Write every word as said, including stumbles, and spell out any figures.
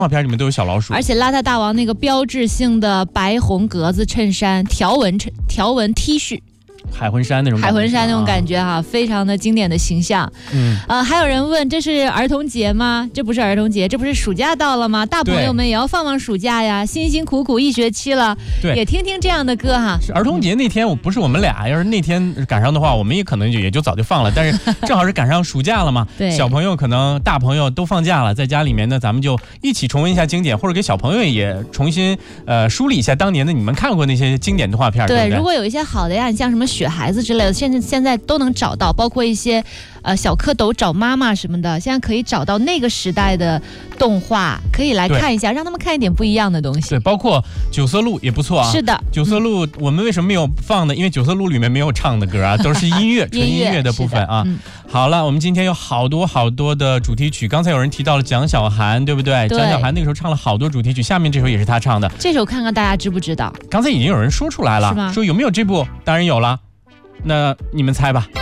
画片里面都有小老鼠， 而且邋遢大王那个标志性的白红格子衬衫、条纹衬条纹 T 恤。 海魂衫那种海魂衫那种感觉哈、啊，非常的经典的形象。嗯，呃，还有人问，这是儿童节吗？这不是儿童节，这不是暑假到了吗？大朋友们也要放放暑假呀，辛辛苦苦一学期了，对，也听听这样的歌哈。 是儿童节那天，我不是我们俩，要是那天赶上的话，我们也可能就也就早就放了。但是正好是赶上暑假了嘛，对，小朋友可能大朋友都放假了，在家里面呢，咱们就一起重温一下经典，或者给小朋友也重新呃梳理一下当年的你们看过那些经典动画片。对，对对， 如果有一些好的呀，你像什么雪孩子之类的，现在现在都能找到，包括一些呃小蝌蚪找妈妈什么的，现在可以找到那个时代的动画，可以来看一下，让他们看一点不一样的东西。 对，包括九色鹿也不错啊。 是的， 九色鹿、嗯、我们为什么没有放呢？因为九色鹿里面没有唱的歌啊，都是音乐纯音乐的部分啊。嗯、好了，我们今天有好多好多的主题曲，刚才有人提到了蒋小涵，对不对？ 对， 蒋小涵那个时候唱了好多主题曲，下面这首也是他唱的。 这首看看大家知不知道？ 刚才已经有人说出来了，说有没有这部？当然有了。那你们猜吧。